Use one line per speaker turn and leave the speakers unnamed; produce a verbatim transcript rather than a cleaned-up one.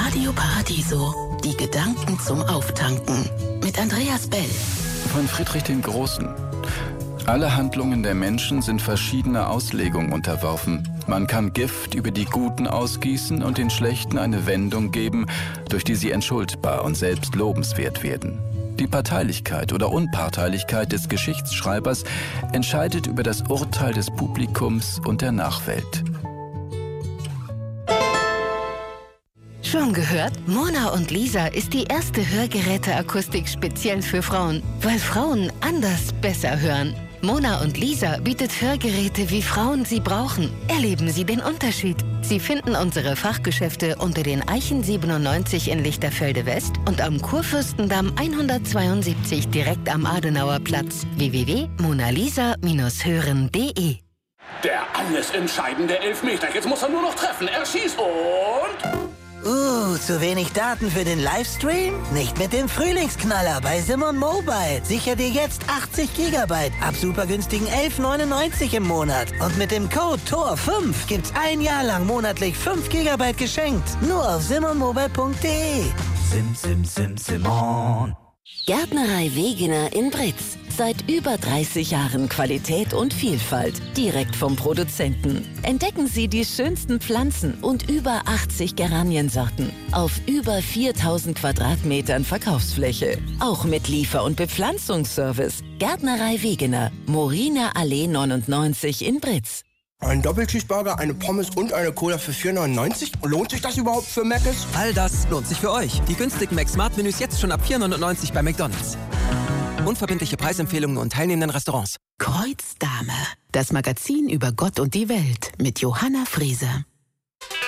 Radio Paradiso, die Gedanken zum Auftanken. Mit Andreas Bell.
Von Friedrich dem Großen. Alle Handlungen der Menschen sind verschiedener Auslegung unterworfen. Man kann Gift über die Guten ausgießen und den Schlechten eine Wendung geben, durch die sie entschuldbar und selbst lobenswert werden. Die Parteilichkeit oder Unparteilichkeit des Geschichtsschreibers entscheidet über das Urteil des Publikums und der Nachwelt.
Schon gehört? Mona und Lisa ist die erste Hörgeräteakustik speziell für Frauen, weil Frauen anders besser hören. Mona und Lisa bietet Hörgeräte, wie Frauen sie brauchen. Erleben Sie den Unterschied. Sie finden unsere Fachgeschäfte unter den Eichen siebenundneunzig in Lichterfelde West und am Kurfürstendamm hundertzweiundsiebzig direkt am Adenauer Platz. w w w punkt monalisa Bindestrich hören punkt de.
Der alles entscheidende Elfmeter. Jetzt muss er nur noch treffen. Er schießt und...
Uh, zu wenig Daten für den Livestream? Nicht mit dem Frühlingsknaller bei Simon Mobile. Sicher dir jetzt achtzig Gigabyte ab super günstigen elf neunundneunzig im Monat. Und mit dem Code T O R fünf gibt's ein Jahr lang monatlich fünf Gigabyte geschenkt. Nur auf simon mobile punkt de.
Sim, sim, sim, Simon.
Gärtnerei Wegener in Britz. Seit über dreißig Jahren Qualität und Vielfalt. Direkt vom Produzenten. Entdecken Sie die schönsten Pflanzen und über achtzig Geraniensorten. Auf über viertausend Quadratmetern Verkaufsfläche. Auch mit Liefer- und Bepflanzungsservice. Gärtnerei Wegener. Moriner Allee neunundneunzig in Britz.
Ein Doppelcheeseburger, eine Pommes und eine Cola für vier neunundneunzig? Lohnt sich das überhaupt für Mc's?
All das lohnt sich für euch. Die günstigen Mac-Smart-Menüs jetzt schon ab vier neunundneunzig bei McDonald's. Unverbindliche Preisempfehlungen und teilnehmenden Restaurants.
Kreuzdame, das Magazin über Gott und die Welt mit Johanna Friese.